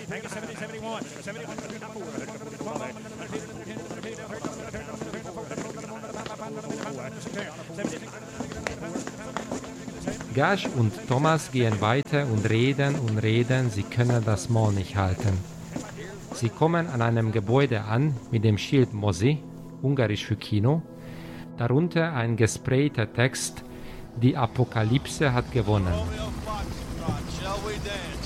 Gash und Thomas gehen weiter und reden, sie können das Maul nicht halten. Sie kommen an einem Gebäude an mit dem Schild Mozi, ungarisch für Kino, darunter ein gesprayter Text: Die Apokalypse hat gewonnen.